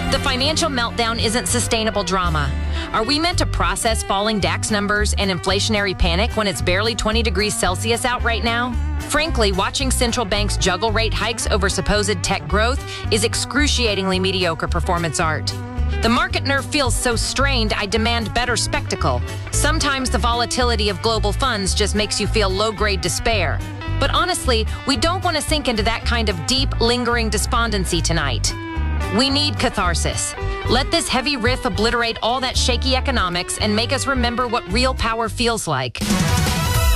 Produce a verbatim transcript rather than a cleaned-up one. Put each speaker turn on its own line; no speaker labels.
The financial meltdown isn't sustainable drama. Are we meant to process falling DAX numbers and inflationary panic when it's barely twenty degrees Celsius out right now? Frankly, watching central banks juggle rate hikes over supposed tech growth is excruciatingly mediocre performance art. The market nerve feels so strained, I demand better spectacle. Sometimes the volatility of global funds just makes you feel low-grade despair. But honestly, we don't want to sink into that kind of deep, lingering despondency tonight. We need catharsis. Let this heavy riff obliterate all that shaky economics and make us remember what real power feels like.